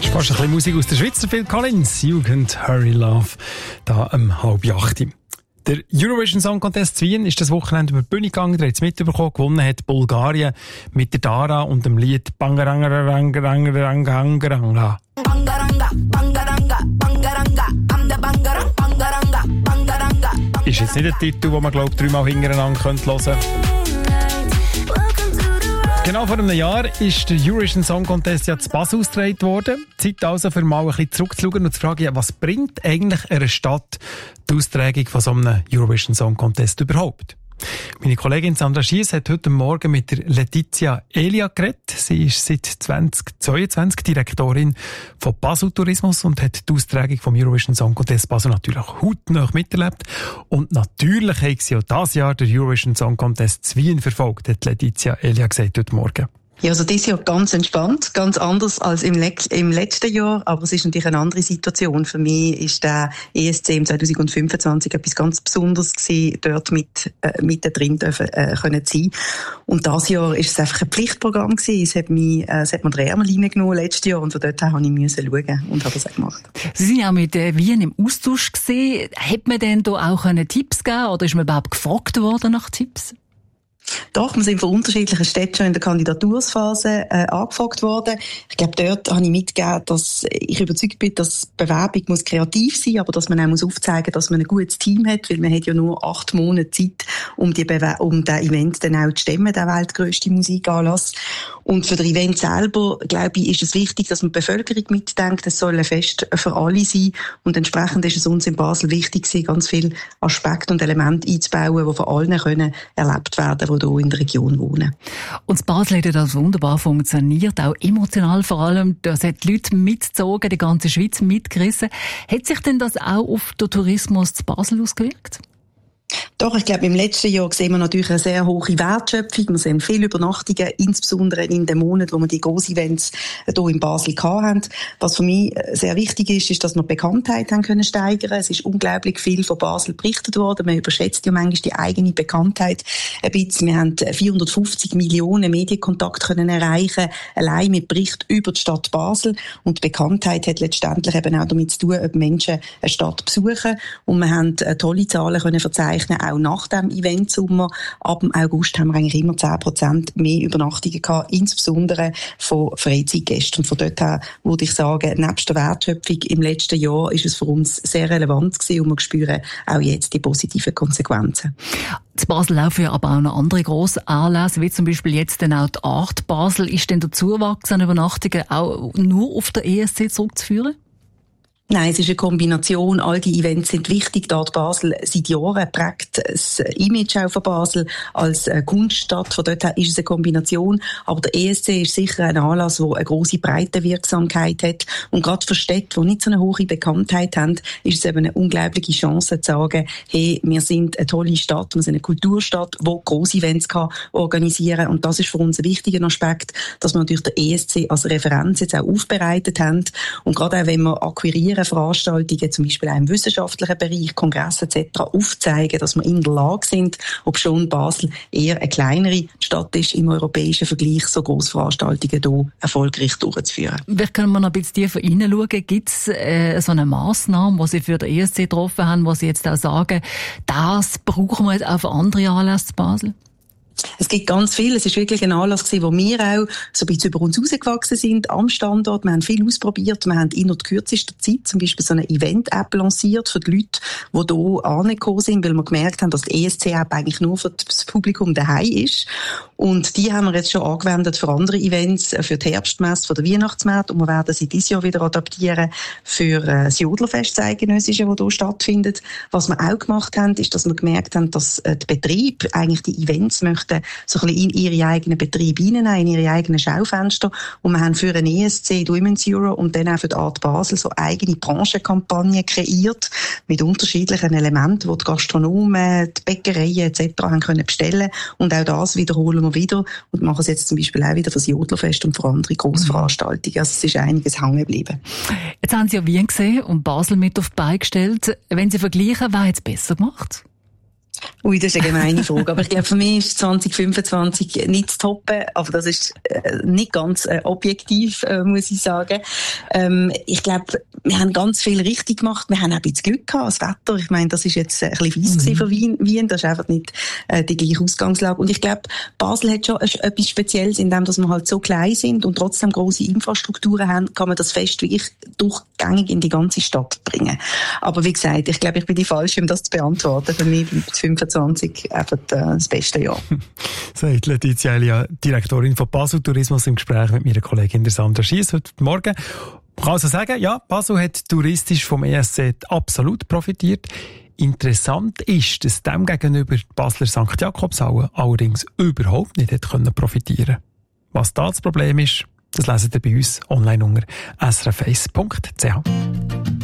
Fast ein bisschen Musik aus der Schweiz, Phil Collins, Jugend, Hurry Love, da um 7:30. Der Eurovision Song Contest Wien ist das Wochenende über die Bühne gegangen, der hat es mitbekommen, gewonnen hat Bulgarien mit der Dara und dem Lied Bangarangarangarangarangarangaranga. Ist jetzt nicht ein Titel, den man, glaube ich, 3-mal hintereinander hören könnte. Genau vor einem Jahr ist der Eurovision Song Contest ja zu Basel ausgetragen worden. Zeit also, für mal ein bisschen zurückzuschauen und zu fragen, was bringt eigentlich einer Stadt die Austragung von so einem Eurovision Song Contest überhaupt? Meine Kollegin Sandra Schiess hat heute Morgen mit der Letizia Elia geredet. Sie ist seit 2022 Direktorin von Basel Tourismus und hat die Austragung vom Eurovision Song Contest Basel natürlich hautnah miterlebt. Und natürlich hat sie auch dieses Jahr den Eurovision Song Contest zu Wien verfolgt, hat Letizia Elia gesagt heute Morgen. Ja, also dieses Jahr ganz entspannt, ganz anders als im letzten Jahr, aber es ist natürlich eine andere Situation. Für mich ist der ESC im 2025 etwas ganz Besonderes gewesen, dort mit drin können sein. Und dieses Jahr ist es einfach ein Pflichtprogramm gewesen. Es hat mir den Ärmel reingenommen letztes Jahr und von dort her habe ich schauen und habe das auch gemacht. Sie sind ja auch mit Wien im Austausch gewesen. Hat man denn da auch Tipps gegeben oder ist man überhaupt gefragt worden nach Tipps? Doch, wir sind von unterschiedlichen Städten schon in der Kandidatursphase angefragt worden. Ich glaube, dort habe ich mitgegeben, dass ich überzeugt bin, dass die Bewerbung muss kreativ sein, aber dass man auch muss aufzeigen, dass man ein gutes Team hat, weil man hat ja nur 8 Monate Zeit, um den Event dann auch zu stemmen, der weltgrösste Musikanlass. Und für das Event selber, glaube ich, ist es wichtig, dass man die Bevölkerung mitdenkt. Es soll ein Fest für alle sein. Und entsprechend ist es uns in Basel wichtig gewesen, ganz viele Aspekte und Elemente einzubauen, die von allen können erlebt werden, die hier in der Region wohnen. Und in Basel hat das wunderbar funktioniert, auch emotional vor allem. Das hat die Leute mitgezogen, die ganze Schweiz mitgerissen. Hat sich denn das auch auf den Tourismus zu Basel ausgewirkt? Doch, ich glaube, im letzten Jahr sehen wir natürlich eine sehr hohe Wertschöpfung. Wir sehen viele Übernachtungen, insbesondere in den Monaten, wo wir die Gross-Events hier in Basel hatten. Was für mich sehr wichtig ist, dass wir die Bekanntheit haben können steigern. Es ist unglaublich viel von Basel berichtet worden. Man überschätzt ja manchmal die eigene Bekanntheit ein bisschen. Wir haben 450 Millionen Medienkontakte können erreichen, allein mit Bericht über die Stadt Basel. Und die Bekanntheit hat letztendlich eben auch damit zu tun, ob Menschen eine Stadt besuchen. Und wir haben tolle Zahlen können verzeichnen, auch nach dem Eventsommer. Ab dem August haben wir eigentlich immer 10% mehr Übernachtungen gehabt, insbesondere von Freizeitgästen. Und von dort her würde ich sagen, nebst der Wertschöpfung im letzten Jahr ist es für uns sehr relevant gewesen und wir spüren auch jetzt die positiven Konsequenzen. In Basel laufen ja aber auch noch andere grosse Anlässe, wie zum Beispiel jetzt dann auch die Art Basel. Ist denn der Zuwachs an Übernachtungen auch nur auf der ESC zurückzuführen? Nein, es ist eine Kombination. All die Events sind wichtig. Dort Basel seit Jahren prägt das Image auch von Basel als Kunststadt. Von dort her ist es eine Kombination. Aber der ESC ist sicher ein Anlass, der eine grosse Breitenwirksamkeit hat. Und gerade für Städte, die nicht so eine hohe Bekanntheit haben, ist es eben eine unglaubliche Chance zu sagen, hey, wir sind eine tolle Stadt, wir sind eine Kulturstadt, die grosse Events organisieren kann. Und das ist für uns ein wichtiger Aspekt, dass wir natürlich den ESC als Referenz jetzt auch aufbereitet haben. Und gerade auch, wenn wir akquirieren, Veranstaltungen, zum Beispiel auch im wissenschaftlichen Bereich, Kongresse etc. aufzeigen, dass wir in der Lage sind, ob schon Basel eher eine kleinere Stadt ist im europäischen Vergleich, so grosse Veranstaltungen hier erfolgreich durchzuführen. Vielleicht können wir noch ein bisschen tiefer hineinschauen. Gibt es so eine Massnahme, die Sie für den ESC getroffen haben, wo Sie jetzt auch sagen, das brauchen wir jetzt auch für andere Anlässe in Basel? Es gibt ganz viel. Es ist wirklich ein Anlass gewesen, wo wir auch so ein bisschen über uns rausgewachsen sind am Standort. Wir haben viel ausprobiert. Wir haben innerhalb kürzester Zeit zum Beispiel so eine Event-App lanciert für die Leute, die hier angekommen sind, weil wir gemerkt haben, dass die ESC-App eigentlich nur für das Publikum daheim ist. Und die haben wir jetzt schon angewendet für andere Events, für die Herbstmesse, für den Weihnachtsmarkt. Und wir werden sie dieses Jahr wieder adaptieren für das Jodlerfest, das eidgenössische, das hier stattfindet. Was wir auch gemacht haben, ist, dass wir gemerkt haben, dass die Betriebe eigentlich die Events möchten so ein bisschen in ihre eigenen Betriebe hineinnehmen, in ihre eigenen Schaufenster. Und wir haben für den ESC, Women's Euro und dann auch für die Art Basel so eigene Branchenkampagnen kreiert mit unterschiedlichen Elementen, die die Gastronomen, die Bäckereien etc. haben können bestellen. Und auch das wiederholen wir wieder und machen es jetzt zum Beispiel auch wieder für das Jodlerfest und für andere Grossveranstaltungen. Also es ist einiges hängen geblieben. Jetzt haben Sie ja Wien gesehen und Basel mit auf die Beine gestellt. Wenn Sie vergleichen, wer hat es besser gemacht? Ui, das ist eine gemeine Frage. Aber ich glaube, für mich ist 2025 nicht zu toppen. Aber das ist nicht ganz objektiv, muss ich sagen. Ich glaube, wir haben ganz viel richtig gemacht. Wir haben auch ein bisschen Glück gehabt, das Wetter. Ich meine, das ist jetzt ein bisschen weiss für Wien. Das ist einfach nicht die gleiche Ausgangslage. Und ich glaube, Basel hat schon etwas Spezielles, in dem, dass wir halt so klein sind und trotzdem grosse Infrastrukturen haben, kann man das Fest wirklich durchgängig in die ganze Stadt bringen. Aber wie gesagt, ich glaube, ich bin die Falsche, um das zu beantworten. Für mich bleibt 25 einfach das beste Jahr. Sagt Letizia Elia, Direktorin von Basel Tourismus, im Gespräch mit meiner Kollegin Sandra Schiess heute Morgen. Man kann also sagen, ja, Basel hat touristisch vom ESC absolut profitiert. Interessant ist, dass dem gegenüber die Basler St. Jakobshalle allerdings überhaupt nicht hat profitieren können. Was da das Problem ist, das lesen ihr bei uns online unter srf1.ch.